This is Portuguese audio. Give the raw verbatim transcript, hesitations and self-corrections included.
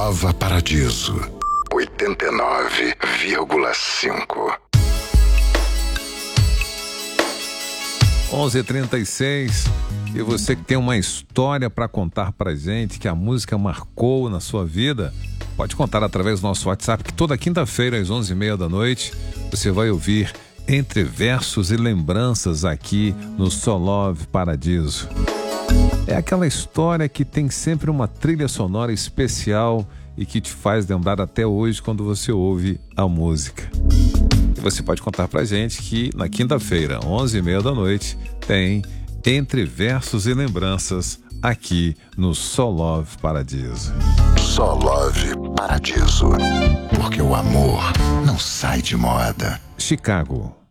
Nova Paradiso, oitenta e nove vírgula cinco. onze e trinta e seis. E você que tem uma história para contar pra gente, que a música marcou na sua vida, pode contar através do nosso WhatsApp, que toda quinta-feira às onze e meia da noite você vai ouvir Entre Versos e Lembranças aqui no So Love Paradiso. É aquela história que tem sempre uma trilha sonora especial e que te faz lembrar até hoje quando você ouve a música. E você pode contar pra gente que na quinta-feira, onze e meia da noite, tem Entre Versos e Lembranças aqui no So Love Paradiso. So Love Paradiso, porque o amor não sai de moda. Chicago.